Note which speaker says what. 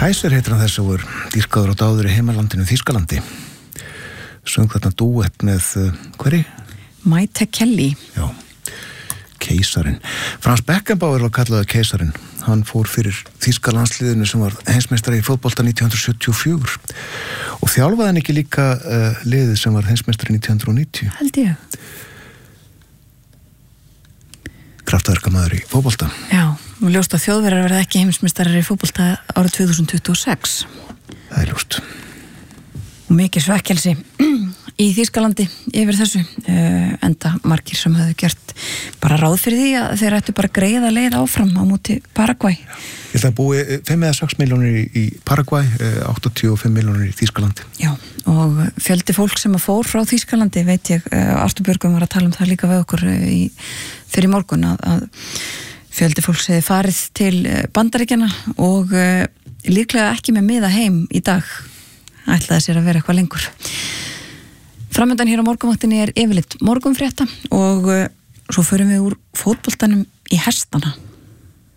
Speaker 1: Kaiser heitir hann þess að voru dýrkaður og dáður í heimalandinu Þýskalandi. Söng þarna dúett með hverri?
Speaker 2: Maite Kelly.
Speaker 1: Já, keisarinn. Franz Beckenbauer var kallaður keisarinn. Hann fór fyrir þýska landsliðinu sem var heimsmeistari í fótbolta 1974 og þjálfaði hann ekki líka liðið sem var heimsmeistari 1990.
Speaker 2: Held ég.
Speaker 1: Kraftverkamaður í fótbolta.
Speaker 2: Já, og ljóst að Þjóðverjar verða ekki heimsmeistarar í fótbolta árið 2026.
Speaker 1: Það er ljóst.
Speaker 2: Og mikið svekkelsi í Þýskalandi yfir þessu, enda margir sem hefðu gert bara ráð fyrir því að þeir ættu bara greiða leið áfram á móti Paraguay.
Speaker 1: Ég ætla að búi 5 eða 6 milljónir í Paraguay, 85 milljónir í Þýskalandi.
Speaker 2: Já, og fjöldi fólk sem að fór frá Þýskalandi, veit ég, Artur Björgum var að tala um það líka við okkur fyrir morgun að fjöldi fólk hefði farið til Bandaríkjanna og líklega ekki með miða heim í dag, ætlaði sér að vera eitthvað lengur. Framöndan hér á morgunvaktinni yfirleitt morgunfrétta og svo förum við úr fótboltanum í hestana.